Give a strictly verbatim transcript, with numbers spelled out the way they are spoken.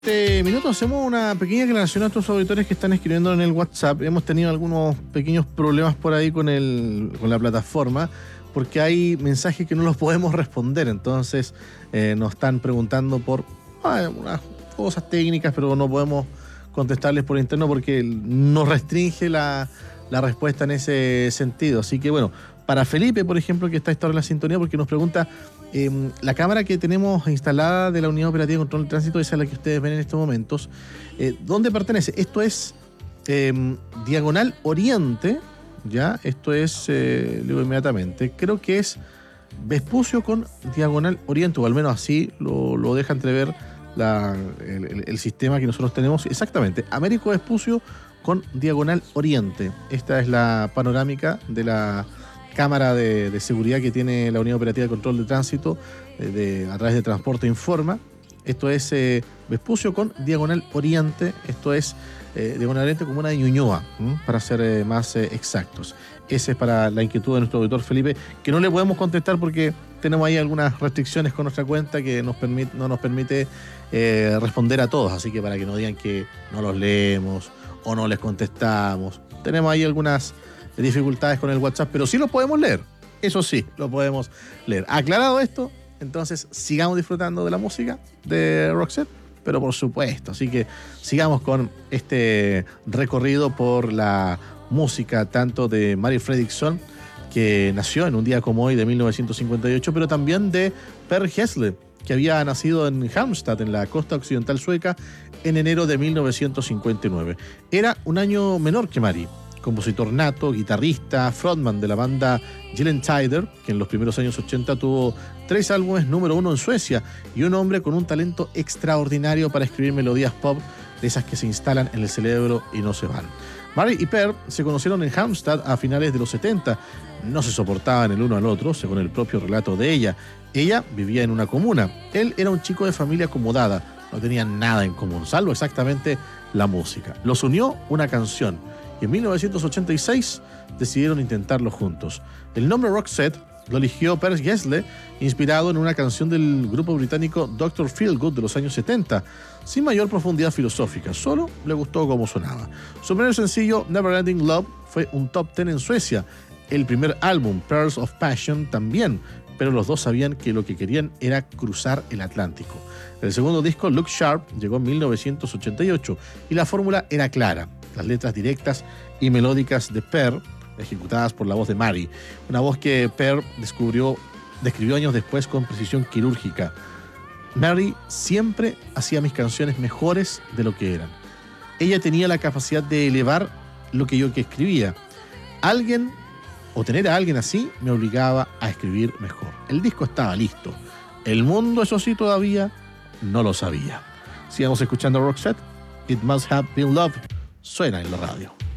Este minuto hacemos una pequeña aclaración a nuestros auditores que están escribiendo en el WhatsApp. Hemos tenido algunos pequeños problemas por ahí con, el, con la plataforma porque hay mensajes que no los podemos responder. Entonces eh, nos están preguntando por ah, unas cosas técnicas, pero no podemos contestarles por interno porque nos restringe la, la respuesta en ese sentido. Así que bueno, para Felipe, por ejemplo, que está a esta hora en la sintonía, porque nos pregunta... Eh, la cámara que tenemos instalada de la Unidad Operativa de Control de Tránsito, esa es la que ustedes ven en estos momentos. Eh, ¿Dónde pertenece? Esto es eh, Diagonal Oriente, ¿ya? Esto es, eh, le digo inmediatamente, creo que es Vespucio con Diagonal Oriente, o al menos así lo, lo deja entrever la, el, el, el sistema que nosotros tenemos. Exactamente, Américo Vespucio con Diagonal Oriente. Esta es la panorámica de la cámara de, de seguridad que tiene la Unidad Operativa de Control de Tránsito de, de, a través de Transporte Informa. Esto es eh, Vespucio con Diagonal Oriente. Esto es eh, Diagonal Oriente como una de Ñuñoa, ¿m? para ser eh, más eh, exactos. Ese es para la inquietud de nuestro auditor Felipe, que no le podemos contestar porque tenemos ahí algunas restricciones con nuestra cuenta que nos permite, no nos permite eh, responder a todos. Así que para que no digan que no los leemos o no les contestamos, tenemos ahí algunas dificultades con el WhatsApp, pero sí lo podemos leer. Eso sí, lo podemos leer. Aclarado esto, entonces sigamos disfrutando de la música de Roxette, pero por supuesto. Así que sigamos con este recorrido por la música tanto de Mari Fredriksson, que nació en un día como hoy de mil novecientos cincuenta y ocho, pero también de Per Gessle, que había nacido en Halmstad, en la costa occidental sueca, en enero de mil novecientos cincuenta y nueve. Era un año menor que Mari. Compositor nato, guitarrista, frontman de la banda Gyllene que en los primeros años ochenta tuvo tres álbumes número uno en Suecia, y un hombre con un talento extraordinario para escribir melodías pop, de esas que se instalan en el cerebro y no se van. Mari y Per se conocieron en Halmstad a finales de los setenta. No se soportaban el uno al otro, según el propio relato de ella. Ella vivía en una comuna. Él era un chico de familia acomodada. No tenían nada en común, salvo exactamente la música. Los unió una canción. Y en mil novecientos ochenta y seis decidieron intentarlo juntos. El nombre Roxette lo eligió Per Gessle, inspirado en una canción del grupo británico doctor Feelgood de los años setenta, sin mayor profundidad filosófica, solo le gustó cómo sonaba. Su primer sencillo, Neverending Love, fue un top ten en Suecia. El primer álbum, Pearls of Passion, también, pero los dos sabían que lo que querían era cruzar el Atlántico. El segundo disco, Look Sharp, llegó en mil novecientos ochenta y ocho, y la fórmula era clara. Las letras directas y melódicas de Per, ejecutadas por la voz de Mari, una voz que Per descubrió, describió años después con precisión quirúrgica. Mari siempre hacía mis canciones mejores de lo que eran. Ella tenía la capacidad de elevar lo que yo que escribía. Alguien, o tener a alguien así, me obligaba a escribir mejor. El disco estaba listo. El mundo, eso sí, todavía no lo sabía. Sigamos escuchando Roxette. It Must Have Been Love. Suena en la radio.